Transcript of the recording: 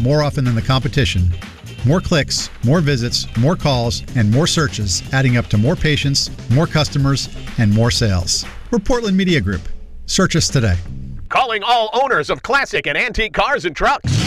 more often than the competition. More clicks, more visits, more calls, and more searches, adding up to more patients, more customers, and more sales. We're Portland Media Group. Search us today. Calling all owners of classic and antique cars and trucks.